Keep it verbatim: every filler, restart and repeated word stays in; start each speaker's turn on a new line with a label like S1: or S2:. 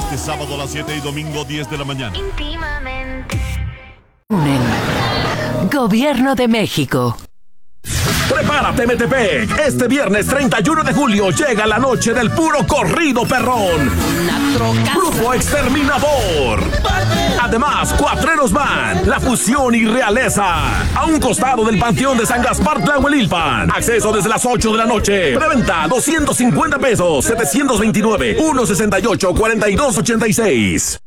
S1: Este sábado a las siete y domingo diez de la mañana.
S2: Íntimamente.
S3: Gobierno de México.
S4: Prepárate, Metepec. Este viernes treinta y uno de julio llega la noche del puro corrido perrón. Grupo Exterminador. Además, Cuatreros Band, La Fusión y Realeza. A un costado del Panteón de San Gaspar Tlahuelilpan. Acceso desde las ocho de la noche. Preventa doscientos cincuenta pesos. setecientos veintinueve, ciento sesenta y ocho, cuarenta y dos ochenta y seis.